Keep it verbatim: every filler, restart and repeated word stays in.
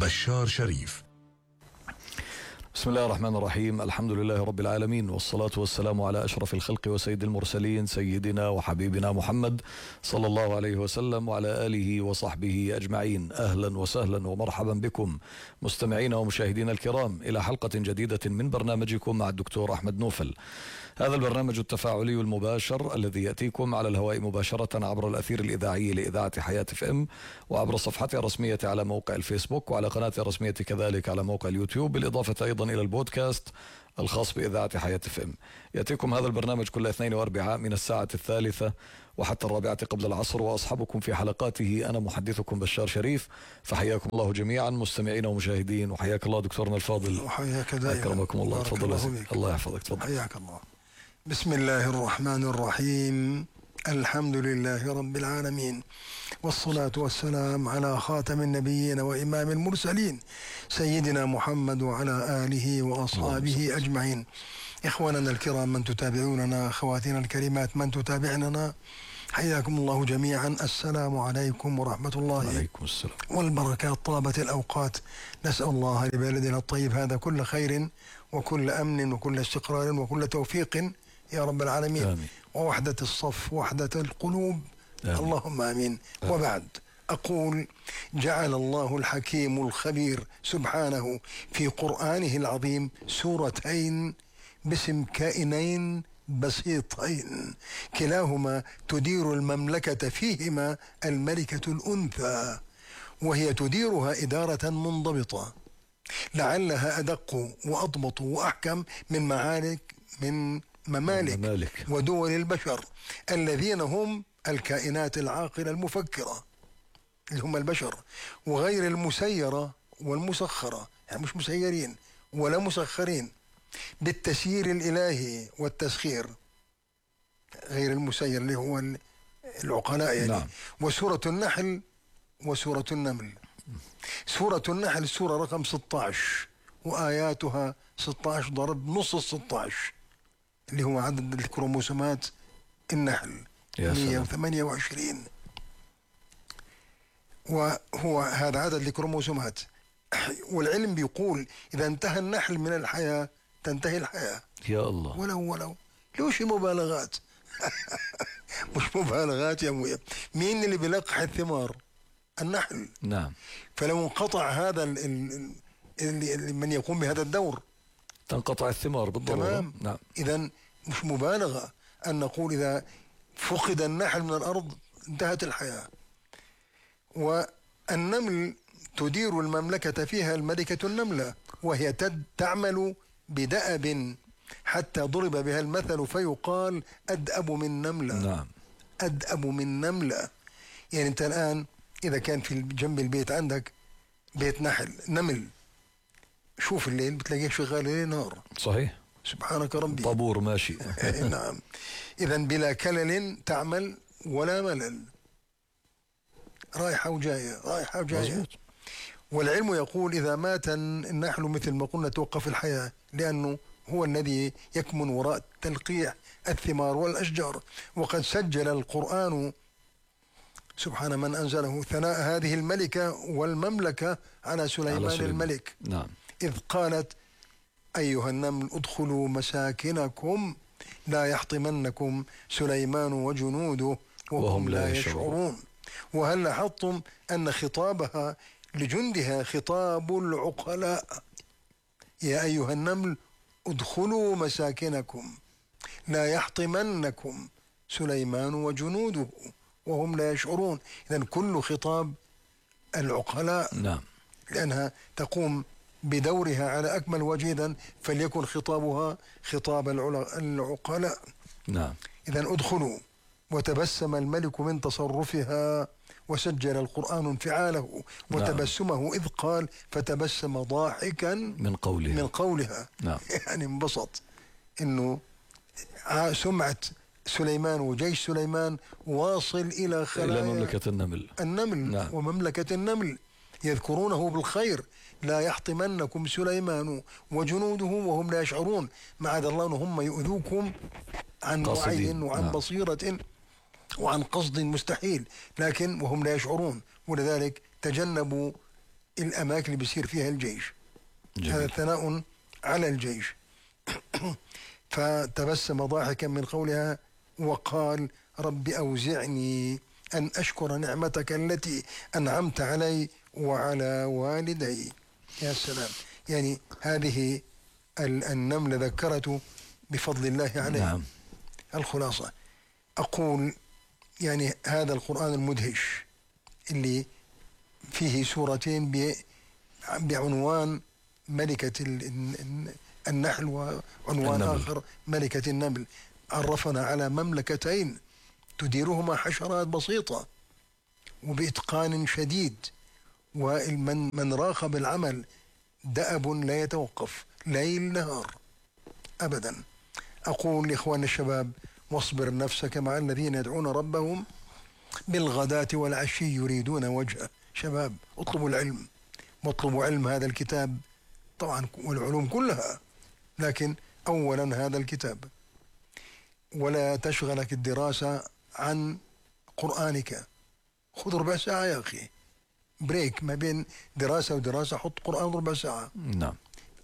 بشار شريف. بسم الله الرحمن الرحيم. الحمد لله رب العالمين، والصلاة والسلام على أشرف الخلق وسيد المرسلين سيدنا وحبيبنا محمد صلى الله عليه وسلم وعلى آله وصحبه أجمعين. أهلا وسهلا ومرحبا بكم مستمعين ومشاهدين الكرام إلى حلقة جديدة من برنامجكم مع الدكتور أحمد نوفل. هذا البرنامج التفاعلي المباشر الذي يأتيكم على الهواء مباشرة عبر الأثير الإذاعي لإذاعة حياة اف ام، وعبر صفحتها الرسمية على موقع الفيسبوك، وعلى قناتها الرسمية كذلك على موقع اليوتيوب، بالإضافة أيضا إلى البودكاست الخاص بإذاعة حياة اف ام. يأتيكم هذا البرنامج كل اثنين واربعاء من الساعة الثالثة وحتى الرابعة قبل العصر، وأصحبكم في حلقاته أنا محدثكم بشار شريف. فحياكم الله جميعا مستمعين ومشاهدين، وحياك الله دكتورنا الفاضل. وحياك دائما. أكرمكم الله. تفضل. الله, الله يحفظك. تفضل. حياك الله. بسم الله الرحمن الرحيم. الحمد لله رب العالمين، والصلاة والسلام على خاتم النبيين وإمام المرسلين سيدنا محمد وعلى آله وأصحابه أجمعين. إخواننا الكرام من تتابعوننا، أخواتنا الكريمات من تتابعننا، حياكم الله جميعا. السلام عليكم ورحمة الله عليكم السلام والبركات. طابت الأوقات، نسأل الله لبلدنا الطيب هذا كل خير وكل أمن وكل استقرار وكل توفيق يا رب العالمين. آمين. ووحدة الصف، وحدة القلوب. آمين. اللهم آمين. آمين. وبعد، أقول: جعل الله الحكيم الخبير سبحانه في قرآنه العظيم سورتين باسم كائنين بسيطين كلاهما تدير المملكة فيهما الملكة الأنثى، وهي تديرها إدارة منضبطة لعلها أدق وأضبط وأحكم من معارك من ممالك ممالك ودول البشر الذين هم الكائنات العاقلة المفكرة اللي هم البشر، وغير المسيرة والمسخرة، يعني مش مسيرين ولا مسخرين بالتسيير الإلهي والتسخير، غير المسير اللي هو العقلاء يعني. نعم. وسورة النحل وسورة النمل. سورة النحل سورة رقم ستة عشر وآياتها ستة عشر ضرب نص ستة عشر اللي هو عدد الكروموسومات النحل مئة وثمانية وعشرين، وهو هذا عدد الكروموسومات. والعلم بيقول إذا انتهى النحل من الحياة تنتهي الحياة. يا الله. ولو ولو لوش مبالغات مش مبالغات يا مويا. مين اللي بيلقح الثمار؟ النحل. نعم. فلو انقطع هذا ال ال ال من يقوم بهذا الدور تنقطع الثمار بالضرورة. تمام. نعم. إذن مش مبالغة أن نقول إذا فقد النحل من الأرض انتهت الحياة. والنمل تدير المملكة فيها الملكة النملة، وهي تعمل بدأب حتى ضرب بها المثل فيقال أدأب من نملة. نعم. أدأب من نملة. يعني أنت الآن إذا كان في جنب البيت عندك بيت نحل نمل، شوف الليل بتلاقيه شغال ليل نهار. صحيح. سبحانك ربي. طابور ماشي. نعم. إذن بلا كلل تعمل ولا ملل، رايحة وجاية رايحة وجاية. مزبوط. والعلم يقول إذا مات النحل مثل ما قلنا توقف الحياة، لأنه هو الذي يكمن وراء تلقيح الثمار والأشجار. وقد سجل القرآن سبحان من أنزله ثناء هذه الملكة والمملكة على سليمان, على سليمان. الملك. نعم. إذ قالت أيها النمل ادخلوا مساكنكم لا يحطمنكم سليمان وجنوده وهم, وهم لا يشعرون. وهل لاحظتم أن خطابها لجندها خطاب العقلاء؟ يا أيها النمل ادخلوا مساكنكم لا يحطمنكم سليمان وجنوده وهم لا يشعرون. إذن كل خطاب العقلاء. نعم. لأنها تقوم بدورها على أكمل وجه، إذن فليكن خطابها خطاب العقلاء. نعم. إذن ادخلوا. وتبسم الملك من تصرفها وسجل القرآن انفعاله وتبسمه. إذ قال فتبسم ضاحكا من قولها من قولها. نعم. يعني انبسط إنه سمعة سليمان وجيش سليمان واصل إلى خلايا إلى مملكة النمل النمل. نعم. ومملكة النمل يذكرونه بالخير لا يحطمنكم سليمان وجنوده وهم لا يشعرون. معاذ الله هم يؤذوكم عن وعي وعن نعم. بصيرة وعن قصد مستحيل، لكن وهم لا يشعرون. ولذلك تجنبوا الأماكن اللي بيصير فيها الجيش. جميل. هذا ثناء على الجيش. فتبسم ضاحكا من قولها وقال رب أوزعني أن أشكر نعمتك التي أنعمت علي وعلى والدي. يا سلام، يعني هذه النملة ذكرته بفضل الله عليه. نعم. الخلاصة أقول يعني هذا القرآن المدهش اللي فيه سورتين بعنوان ملكة النحل وعنوان النمل. آخر ملكة النمل، عرفنا على مملكتين تديرهما حشرات بسيطة وبإتقان شديد، ومن من راقب العمل دأب لا يتوقف ليل نهار أبدا. أقول لإخوان الشباب واصبر نفسك مع الذين يدعون ربهم بالغداة والعشي يريدون وجهه. شباب اطلبوا العلم، واطلبوا علم هذا الكتاب طبعا والعلوم كلها، لكن أولا هذا الكتاب. ولا تشغلك الدراسة عن قرآنك. خذ ربع ساعة يا أخي بريك ما بين دراسة ودراسة، حط قرآن ربع ساعة. نعم.